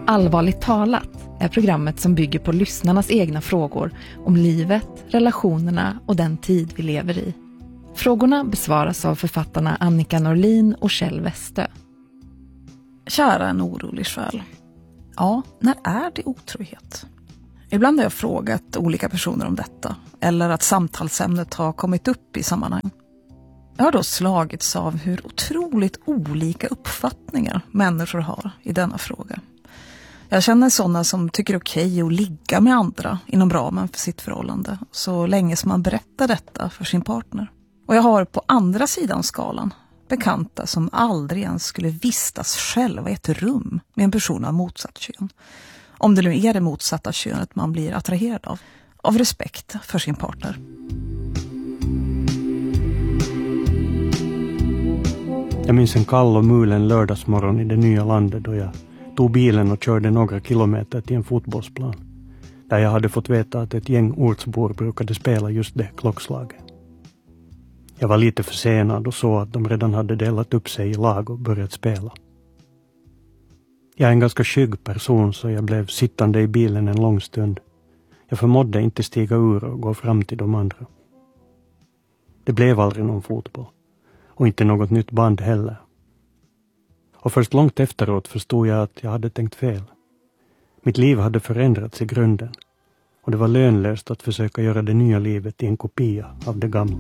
Allvarligt talat är programmet som bygger på lyssnarnas egna frågor om livet, relationerna och den tid vi lever i. Frågorna besvaras av författarna Annika Norlin och Kjell Westö. Kära en orolig själ. Ja, när är det otrohet? Ibland har jag frågat olika personer om detta, eller att samtalsämnet har kommit upp i sammanhang. Jag har då slagits av hur otroligt olika uppfattningar människor har i denna fråga. Jag känner sådana som tycker okej att ligga med andra inom ramen för sitt förhållande, så länge som man berättar detta för sin partner. Och jag har på andra sidan skalan bekanta som aldrig ens skulle vistas själva i ett rum med en person av motsatt kön. Om det nu är det motsatta könet man blir attraherad av respekt för sin partner. Jag minns en kall och mulen lördagsmorgon i det nya landet då jag tog bilen och körde några kilometer till en fotbollsplan. Där jag hade fått veta att ett gäng ortsbor brukade spela just det klockslaget. Jag var lite försenad och såg att de redan hade delat upp sig i lag och börjat spela. Jag är en ganska skygg person så jag blev sittande i bilen en lång stund. Jag förmådde inte stiga ur och gå fram till de andra. Det blev aldrig någon fotboll. Och inte något nytt band heller. Och först långt efteråt förstod jag att jag hade tänkt fel. Mitt liv hade förändrats i grunden. Och det var lönlöst att försöka göra det nya livet till en kopia av det gamla.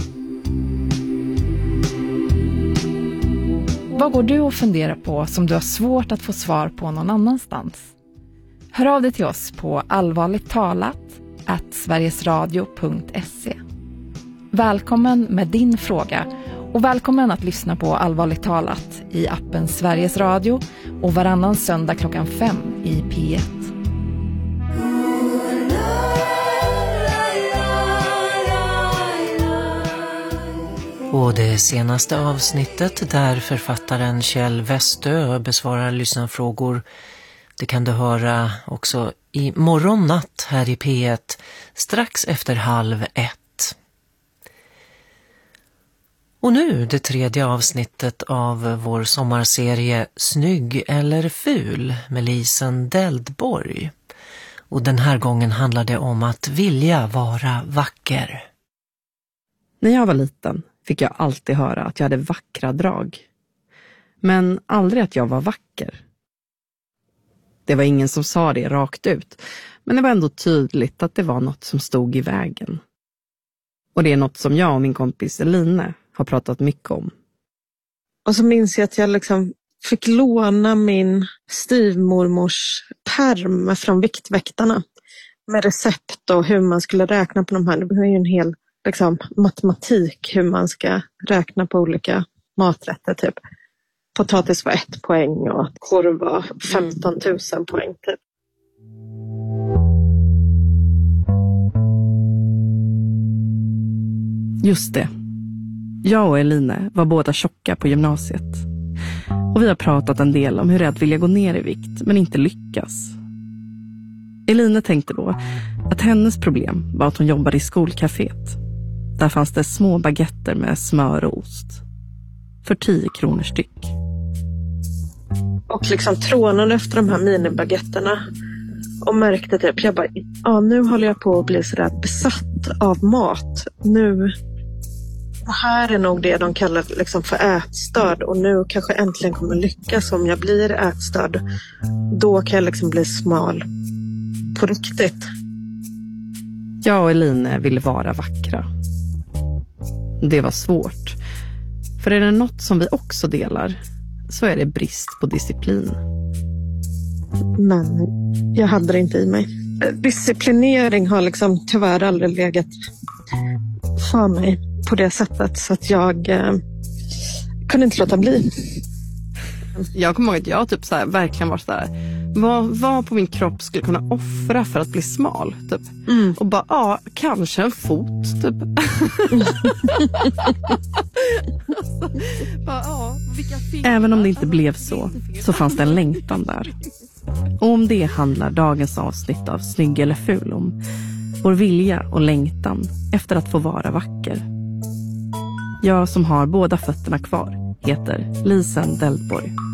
Vad går du och funderar på som du har svårt att få svar på någon annanstans? Hör av dig till oss på allvarligttalat@sverigesradio.se. Välkommen med din fråga och välkommen att lyssna på Allvarligt talat i appen Sveriges Radio och varannan söndag 5:00 i P1. Och det senaste avsnittet där författaren Kjell Westö besvarar lyssnarfrågor, det kan du höra också i morgonnatt här i P1 strax efter 12:30. Och nu det tredje avsnittet av vår sommarserie Snygg eller ful med Lisen Deldborg. Och den här gången handlar det om att vilja vara vacker. När jag var liten fick jag alltid höra att jag hade vackra drag. Men aldrig att jag var vacker. Det var ingen som sa det rakt ut, men det var ändå tydligt att det var något som stod i vägen. Och det är något som jag och min kompis Eline har pratat mycket om. Och så minns jag att jag fick låna min styvmormors pärm från Viktväktarna med recept och hur man skulle räkna på de här. Det var ju en hel matematik hur man ska räkna på olika maträtter typ. Potatis var 1 poäng och korv var 15 000 poäng typ. Just det. Jag och Eline var båda tjocka på gymnasiet. Och vi har pratat en del om hur det är att vilja gå ner i vikt men inte lyckas. Eline tänkte då att hennes problem var att hon jobbade i skolcaféet. Där fanns det små baguetter med smör och ost. För 10 kronor styck. Och trånade efter de här minibaguetterna. Och märkte typ, jag bara, nu håller jag på att bli sådär besatt av mat. Nu, det här är nog det de kallar för ätstörd. Och nu kanske äntligen kommer lyckas om jag blir ätstörd. Då kan jag bli smal på riktigt. Jag och Eline ville vara vackra. Det var svårt. För är det något som vi också delar så är det brist på disciplin. Men jag hade det inte i mig. Disciplinering har tyvärr aldrig legat för mig på det sättet. Så att jag kunde inte låta bli. Jag kommer ihåg att jag typ verkligen var sådär. Vad på min kropp skulle kunna offra för att bli smal typ. Och bara, kanske en fot typ. Även om det inte blev så fanns det en längtan där. Och om det handlar dagens avsnitt av Snygg eller ful om. Vår vilja och längtan efter att få vara vacker. Jag som har båda fötterna kvar heter Lisen Deldborg.